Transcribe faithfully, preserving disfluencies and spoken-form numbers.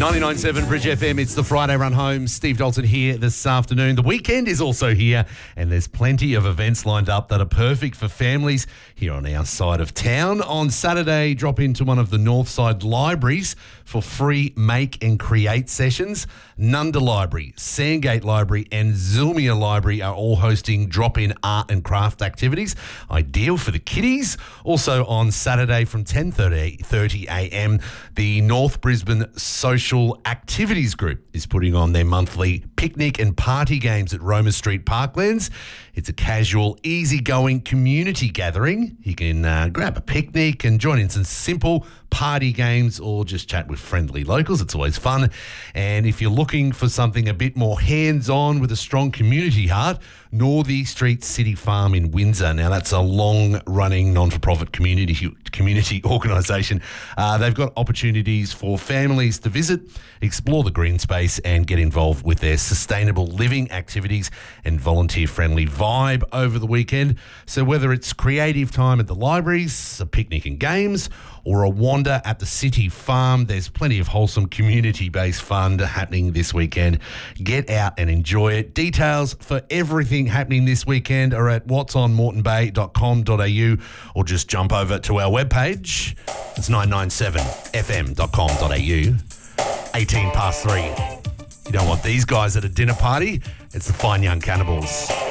ninety-nine point seven Bridge F M, it's the Friday Run Home. Steve Dalton here this afternoon. The weekend is also here, and there's plenty of events lined up that are perfect for families here on our side of town. On Saturday, drop into one of the Northside libraries for free make and create sessions. Nunda Library, Sandgate Library and Zulmia Library are all hosting drop-in art and craft activities, ideal for the kiddies. Also on Saturday from ten thirty a m, the North Brisbane Social Activities Group is putting on their monthly picnic and party games at Roma Street Parklands. It's a casual, easygoing community gathering. You can uh, grab a picnic and join in some simple party games or just chat with friendly locals. It's always fun. And if you're looking for something a bit more hands-on with a strong community heart, Northey Street City Farm in Windsor. Now, that's a long-running non-for-profit community community organisation. Uh, they've got opportunities for families to visit, explore the green space and get involved with their sustainable living activities and volunteer-friendly vibe over the weekend. So whether it's creative time at the libraries, a picnic and games, or a wander at the City Farm, there's plenty of wholesome community-based fun happening this weekend. Get out and enjoy it. Details for everything happening this weekend are at whats on moreton bay dot com dot a u or just jump over to our webpage. It's nine nine seven f m dot com dot a u. eighteen past three. You don't want these guys at a dinner party. It's the Fine Young Cannibals.